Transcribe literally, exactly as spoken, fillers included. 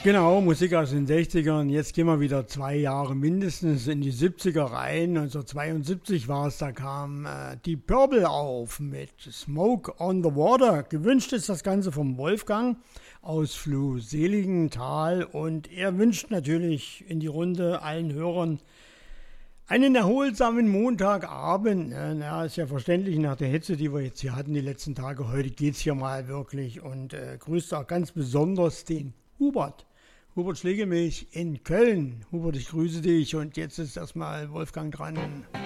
Genau, Musik aus den sechzigern. Jetzt gehen wir wieder zwei Jahre mindestens in die siebziger rein. neunzehnhundertzweiundsiebzig war es, da kam äh, die Purple auf mit Smoke on the Water. Gewünscht ist das Ganze vom Wolfgang aus Fluh-Seligenthal. Und er wünscht natürlich in die Runde allen Hörern einen erholsamen Montagabend. Ja, ist ja verständlich nach der Hitze, die wir jetzt hier hatten die letzten Tage. Heute geht es hier mal wirklich. Und äh, grüßt auch ganz besonders den Hubert. Hubert Schlegelmilch in Köln. Hubert, ich grüße dich und jetzt ist erstmal Wolfgang dran.